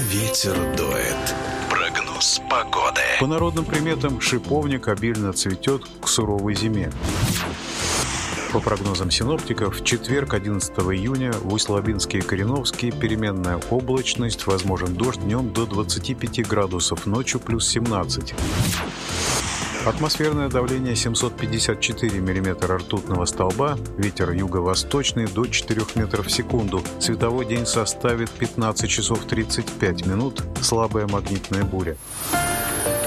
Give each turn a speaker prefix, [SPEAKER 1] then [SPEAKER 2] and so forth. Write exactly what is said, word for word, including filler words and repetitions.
[SPEAKER 1] ветер дует. Прогноз погоды.
[SPEAKER 2] По народным приметам, шиповник обильно цветет к суровой зиме. По прогнозам синоптиков, в четверг, одиннадцатого июня, в Усть-Лабинске и Кореновске переменная облачность, возможен дождь, днем до двадцати пяти градусов, ночью плюс семнадцать. Атмосферное давление семьсот пятьдесят четыре миллиметра ртутного столба, ветер юго-восточный до четырёх метров в секунду. Световой день составит пятнадцать часов тридцать пять минут, слабая магнитная буря.